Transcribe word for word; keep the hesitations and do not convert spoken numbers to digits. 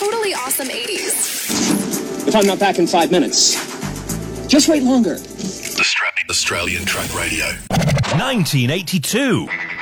totally awesome eighties. If I'm not back in five minutes, just wait longer. Australian Track Radio. nineteen eighty-two.